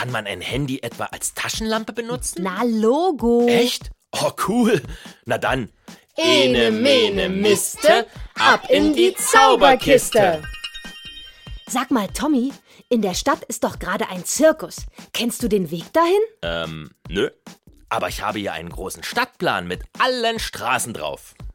Kann man ein Handy etwa als Taschenlampe benutzen? Na, Logo. Echt? Oh, cool. Na dann. Ene, mene, miste, ab in die Zauberkiste. Sag mal, Tommy, in der Stadt ist doch gerade ein Zirkus. Kennst du den Weg dahin? Nö. Aber ich habe hier einen großen Stadtplan mit allen Straßen drauf.